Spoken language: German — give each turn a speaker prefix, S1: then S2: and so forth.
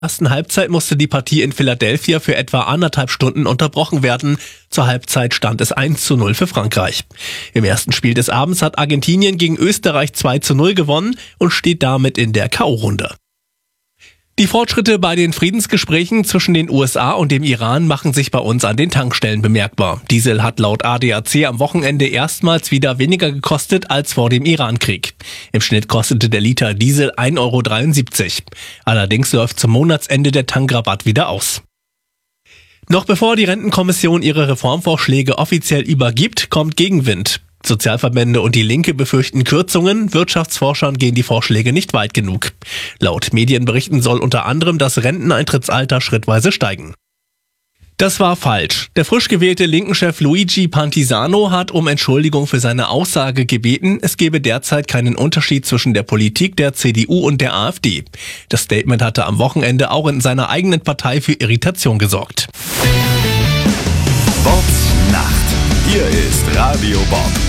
S1: ersten Halbzeit musste die Partie in Philadelphia für etwa 1,5 Stunden unterbrochen werden. Zur Halbzeit stand es 1:0 für Frankreich. Im ersten Spiel des Abends hat Argentinien gegen Österreich 2:0 gewonnen und steht damit in der K.O.-Runde. Die Fortschritte bei den Friedensgesprächen zwischen den USA und dem Iran machen sich bei uns an den Tankstellen bemerkbar. Diesel hat laut ADAC am Wochenende erstmals wieder weniger gekostet als vor dem Iran-Krieg. Im Schnitt kostete der Liter Diesel 1,73 €. Allerdings läuft zum Monatsende der Tankrabatt wieder aus. Noch bevor die Rentenkommission ihre Reformvorschläge offiziell übergibt, kommt Gegenwind. Sozialverbände und die Linke befürchten Kürzungen, Wirtschaftsforschern gehen die Vorschläge nicht weit genug. Laut Medienberichten soll unter anderem das Renteneintrittsalter schrittweise steigen. Das war falsch. Der frisch gewählte Linken-Chef Luigi Pantisano hat um Entschuldigung für seine Aussage gebeten, es gebe derzeit keinen Unterschied zwischen der Politik der CDU und der AfD. Das Statement hatte am Wochenende auch in seiner eigenen Partei für Irritation gesorgt.
S2: Bobs Nacht. Hier ist Radio Bob.